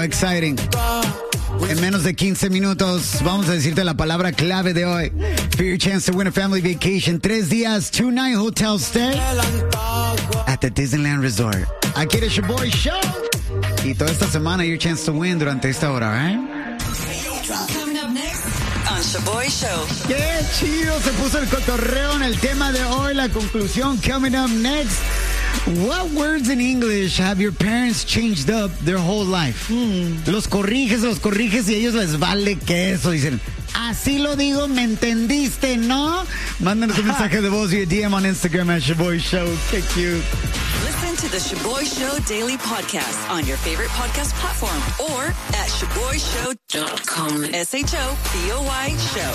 Exciting. En menos de 15 minutos vamos a decirte la palabra clave de hoy. For your chance to win a family vacation. 3 días, 2-night hotel stay at the Disneyland Resort. Aquí es your boy Show. Y toda esta semana your chance to win durante esta hora, ¿eh? Coming up next on Shaboy Show. Qué chido se puso el cotorreo en el tema de hoy. La conclusión coming up next. What words in English have your parents changed up their whole life? Los corriges y a ellos les vale queso. Dicen, así lo digo, ¿me entendiste, no? Mándanos un mensaje de voz vía DM on Instagram at Shaboy Show. Qué cute. Listen to the Shaboy Show Daily Podcast on your favorite podcast platform or at ShaboyShow.com. SHOBOY Show.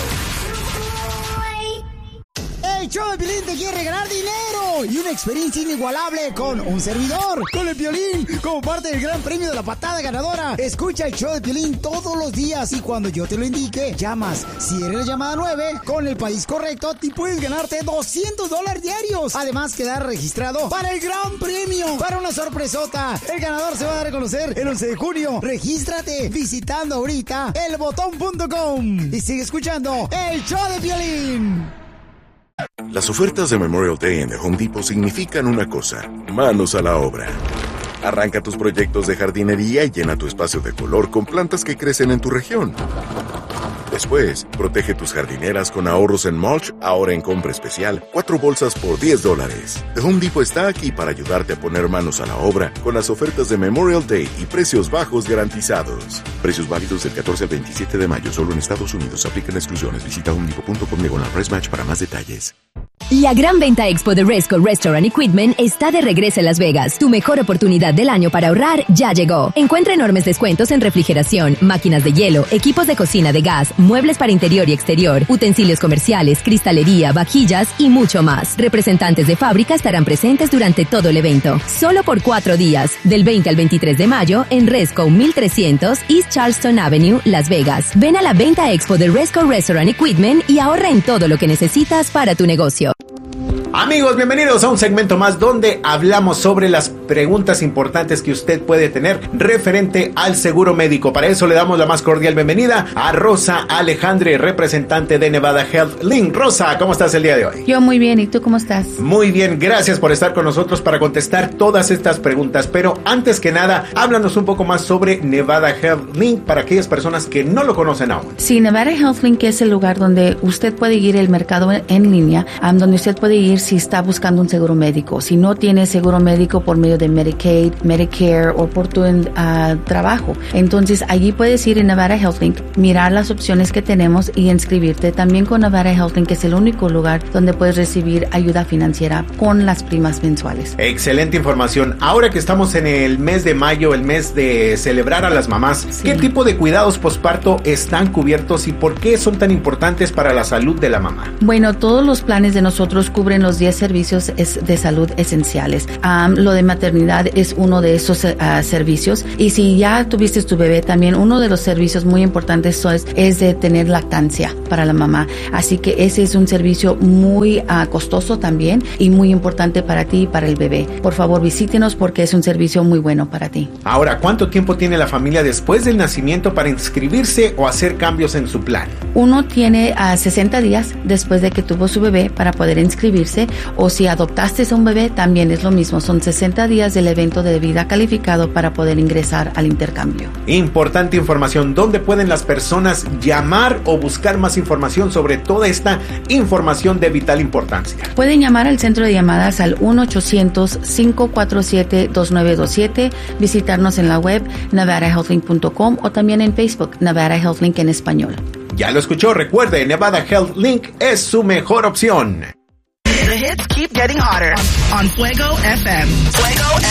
El show de Piolín te quiere regalar dinero y una experiencia inigualable con un servidor, con el Piolín, como parte del gran premio de la patada ganadora. Escucha el show de Piolín todos los días y cuando yo te lo indique, llamas. Si eres la llamada 9, con el país correcto, te puedes ganarte $200 diarios. Además, quedar registrado para el gran premio, para una sorpresota. El ganador se va a dar a conocer el 11 de junio. Regístrate visitando ahorita elbotón.com y sigue escuchando el show de Piolín. Las ofertas de Memorial Day en The Home Depot significan una cosa: manos a la obra. Arranca tus proyectos de jardinería y llena tu espacio de color con plantas que crecen en tu región. Después, protege tus jardineras con ahorros en mulch, ahora en compra especial, 4 bolsas por $10. The Home Depot está aquí para ayudarte a poner manos a la obra con las ofertas de Memorial Day y precios bajos garantizados. Precios válidos del 14 al 27 de mayo, solo en Estados Unidos. Aplican exclusiones. Visita homedepot.com/price-match para más detalles. La gran venta expo de Resco Restaurant Equipment está de regreso en Las Vegas. Tu mejor oportunidad del año para ahorrar ya llegó. Encuentra enormes descuentos en refrigeración, máquinas de hielo, equipos de cocina de gas, muebles para interior y exterior, utensilios comerciales, cristalería, vajillas y mucho más. Representantes de fábrica estarán presentes durante todo el evento. Solo por 4 días, del 20 al 23 de mayo, en Resco 1300 East Charleston Avenue, Las Vegas. Ven a la venta expo de Resco Restaurant Equipment y ahorra en todo lo que necesitas para tu negocio. Amigos, bienvenidos a un segmento más donde hablamos sobre las preguntas importantes que usted puede tener referente al seguro médico. Para eso le damos la más cordial bienvenida a Rosa Alejandre, representante de Nevada Health Link. Rosa, ¿cómo estás el día de hoy? Yo muy bien, ¿y tú cómo estás? Muy bien, gracias por estar con nosotros para contestar todas estas preguntas. Pero antes que nada, háblanos un poco más sobre Nevada Health Link para aquellas personas que no lo conocen aún. Sí, Nevada Health Link es el lugar donde usted puede ir el mercado en línea, donde usted puede ir si está buscando un seguro médico. Si no tiene seguro médico por medio de Medicaid, Medicare o por tu trabajo. Entonces, allí puedes ir en Nevada Health Link, mirar las opciones que tenemos y inscribirte. También con Nevada Health Link, que es el único lugar donde puedes recibir ayuda financiera con las primas mensuales. Excelente información. Ahora que estamos en el mes de mayo, el mes de celebrar a las mamás, sí. ¿Qué tipo de cuidados posparto están cubiertos y por qué son tan importantes para la salud de la mamá? Bueno, todos los planes de nosotros cubren los 10 servicios de salud esenciales. Lo de maternidad es uno de esos servicios, y si ya tuviste tu bebé, también uno de los servicios muy importantes es de tener lactancia para la mamá. Así que ese es un servicio muy costoso también y muy importante para ti y para el bebé. Por favor, visítenos porque es un servicio muy bueno para ti. Ahora, ¿cuánto tiempo tiene la familia después del nacimiento para inscribirse o hacer cambios en su plan? Uno tiene 60 días después de que tuvo su bebé para poder inscribirse, o si adoptaste a un bebé, también es lo mismo. Son 60 días del evento de vida calificado para poder ingresar al intercambio. Importante información. ¿Dónde pueden las personas llamar o buscar más información sobre toda esta información de vital importancia? Pueden llamar al centro de llamadas al 1-800-547-2927, visitarnos en la web nevadahealthlink.com o también en Facebook, Nevada Health Link en español. Ya lo escuchó, recuerde, Nevada Health Link es su mejor opción. The hits keep getting hotter on Fuego FM. Fuego